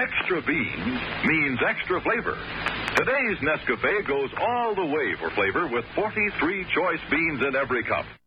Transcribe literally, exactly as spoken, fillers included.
extra beans means extra flavor. Today's Nescafe goes all the way for flavor with forty-three choice beans in every cup.